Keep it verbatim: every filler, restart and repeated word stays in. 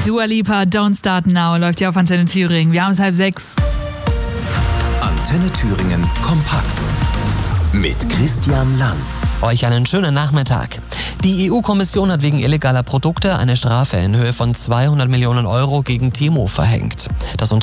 Dua Lipa, Don't Start Now, läuft ja auf Antenne Thüringen. Wir haben es halb sechs. Antenne Thüringen kompakt mit Christian Lang. Euch einen schönen Nachmittag. Die E U-Kommission hat wegen illegaler Produkte eine Strafe in Höhe von zweihundert Millionen Euro gegen Temu verhängt. Das